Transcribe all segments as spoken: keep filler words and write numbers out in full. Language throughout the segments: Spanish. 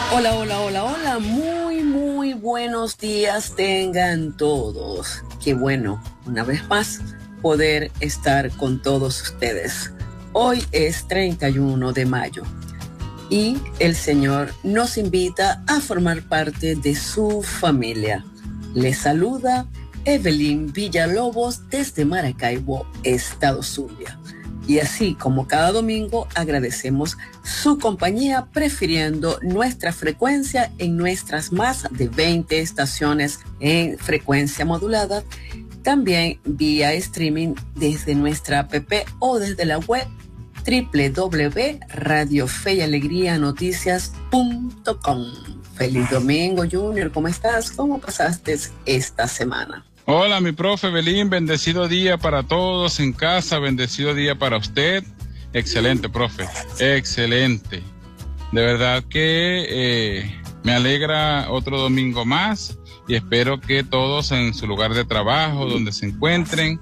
Hola, hola, hola, hola, muy, muy buenos días tengan todos. Qué bueno, una vez más, poder estar con todos ustedes. Hoy es treinta y uno de mayo y el Señor nos invita a formar parte de su familia. Les saluda Evelyn Villalobos desde Maracaibo, Estado Zulia. Y así como cada domingo agradecemos su compañía prefiriendo nuestra frecuencia en nuestras más de veinte estaciones en frecuencia modulada, también vía streaming desde nuestra app o desde la web doble u doble u doble u punto radio fe y alegría noticias punto com. Feliz domingo, Junior, ¿cómo estás? ¿Cómo pasaste esta semana? Hola, mi profe Belín, bendecido día para todos en casa, bendecido día para usted. Excelente, profe, excelente. De verdad que eh, me alegra otro domingo más y espero que todos en su lugar de trabajo, donde se encuentren,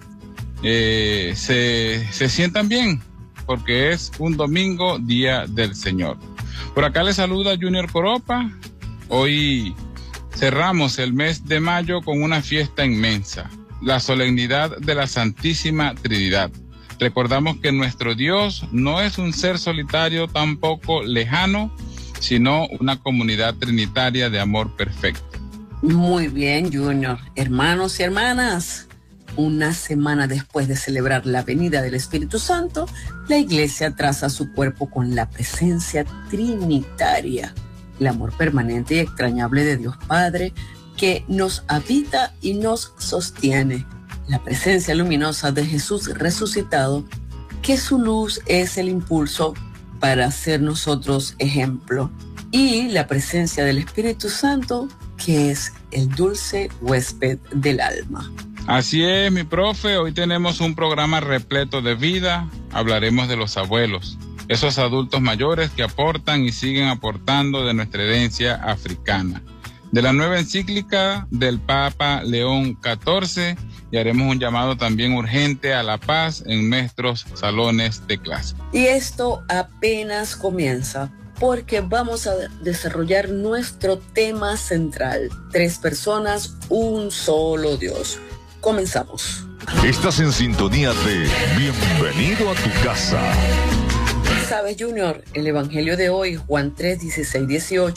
eh, se, se sientan bien, porque es un domingo, día del Señor. Por acá le saluda Junior Coropa. Hoy cerramos el mes de mayo con una fiesta inmensa, la solemnidad de la Santísima Trinidad. Recordamos que nuestro Dios no es un ser solitario tampoco lejano, sino una comunidad trinitaria de amor perfecto. Muy bien, Junior. Hermanos y hermanas, una semana después de celebrar la venida del Espíritu Santo, la Iglesia traza su cuerpo con la presencia trinitaria, el amor permanente y extrañable de Dios Padre que nos habita y nos sostiene, la presencia luminosa de Jesús resucitado, que su luz es el impulso para ser nosotros ejemplo, y la presencia del Espíritu Santo, que es el dulce huésped del alma. Así es, mi profe, hoy tenemos un programa repleto de vida. Hablaremos de los abuelos, esos adultos mayores que aportan y siguen aportando de nuestra herencia africana, de la nueva encíclica del Papa León catorce, y haremos un llamado también urgente a la paz en nuestros salones de clase. Y esto apenas comienza, porque vamos a desarrollar nuestro tema central: tres personas, un solo Dios. Comenzamos. Estás en sintonía de Bienvenido a tu casa. Sabes, Junior, el evangelio de hoy, Juan tres, dieciséis, dieciocho,